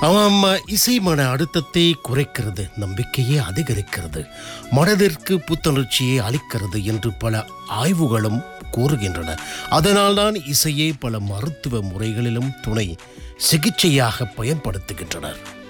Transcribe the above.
ஆமா, இசை மன அழுத்தத்தை குறைக்கிறது, நம்பிக்கையை அதிகரிக்கிறது, மனதிற்கு புத்துணர்ச்சியை அளிக்கிறது என்று பல ஆய்வுகளும் கூறுகின்றன. அதனால்தான் இசையை பல மருத்துவ முறைகளிலும் துணை சிகிச்சையாக பயன்படுத்துகின்றனர்.